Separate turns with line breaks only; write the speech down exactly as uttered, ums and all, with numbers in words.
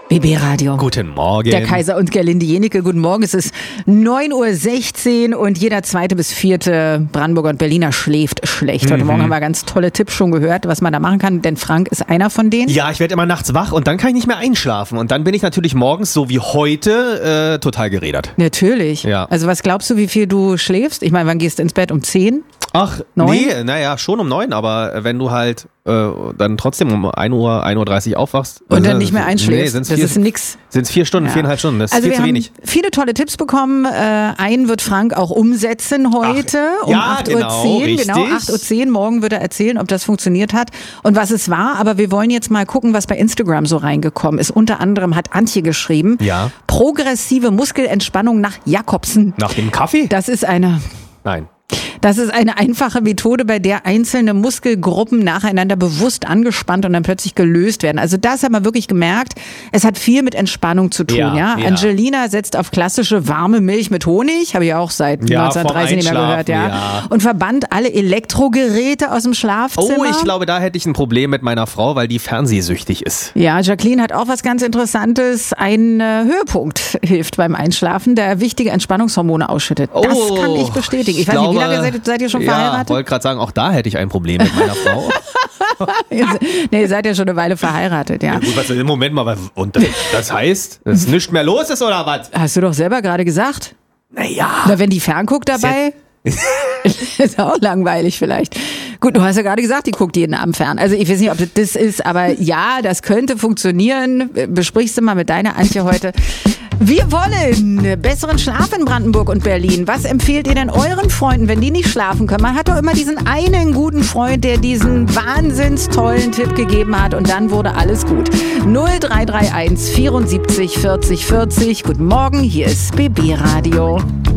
B B Radio.
Guten Morgen.
Der Kaiser und Gerlinde Jenike, guten Morgen. Es ist neun Uhr sechzehn und jeder zweite bis vierte Brandenburger und Berliner schläft schlecht. Heute
Mhm.
Morgen haben wir ganz tolle Tipps schon gehört, was man da machen kann, denn Frank ist einer von denen.
Ja, ich werde immer nachts wach und dann kann ich nicht mehr einschlafen. Und dann bin ich natürlich morgens, so wie heute, äh, total gerädert.
Natürlich.
Ja.
Also was glaubst du, wie viel du schläfst? Ich meine, wann gehst du ins Bett? Um zehn?
Ach,
Neun?
nee, naja, schon um neun, aber wenn du halt äh, dann trotzdem um ein Uhr, ein Uhr dreißig aufwachst.
Und
also,
dann nicht mehr einschläfst.
Nee, sind's
das
vier,
ist nix.
Sind es vier Stunden,
Ja.
viereinhalb Stunden, das ist
Also
viel
wir
zu
haben
wenig.
viele tolle Tipps bekommen. Äh, einen wird Frank auch umsetzen heute
Ach,
um
ja,
acht Uhr
genau,
zehn.
richtig.
Genau, acht Uhr zehn. Morgen wird er erzählen, ob das funktioniert hat und was es war. Aber wir wollen jetzt mal gucken, was bei Instagram so reingekommen ist. Unter anderem hat Antje geschrieben,
Ja.
progressive Muskelentspannung nach Jakobsen.
Nach dem Kaffee?
Das ist eine...
Nein.
Das ist eine einfache Methode, bei der einzelne Muskelgruppen nacheinander bewusst angespannt und dann plötzlich gelöst werden. Also das haben wir wirklich gemerkt. Es hat viel mit Entspannung zu tun. Ja,
Ja, ja.
Angelina setzt auf klassische warme Milch mit Honig, habe ich auch seit
Ja,
neunzehnhundertdreißig nicht mehr
vorm
gehört. Ja.
Einschlafen, ja.
Und verbannt alle Elektrogeräte aus dem Schlafzimmer.
Oh, ich glaube, da hätte ich ein Problem mit meiner Frau, weil die fernsehsüchtig ist.
Ja, Jacqueline hat auch was ganz Interessantes. Ein äh, Höhepunkt hilft beim Einschlafen, der er wichtige Entspannungshormone ausschüttet. Das
Oh,
kann ich bestätigen. Ich,
ich
weiß nicht, wie
glaube,
lange seid, seid ihr schon
Ja,
verheiratet?
wollte gerade sagen, auch da hätte ich ein Problem mit meiner Frau.
Nee, ihr seid ja schon eine Weile verheiratet, ja.
Ja, gut, was, im Moment mal, was- und das, das heißt, dass nichts mehr los ist oder was?
Hast du doch selber gerade gesagt.
Naja.
Na, wenn die fernguckt dabei, ist auch langweilig vielleicht. Gut, du hast ja gerade gesagt, die guckt jeden Abend fern. Also ich weiß nicht, ob das das ist, aber ja, das könnte funktionieren. Besprichst du mal mit deiner Antje heute. Wir wollen besseren Schlaf in Brandenburg und Berlin. Was empfehlt ihr denn euren Freunden, wenn die nicht schlafen können? Man hat doch immer diesen einen guten Freund, der diesen wahnsinns tollen Tipp gegeben hat und dann wurde alles gut. null drei drei eins vierundsiebzig vierzig vierzig. Guten Morgen, hier ist B B Radio.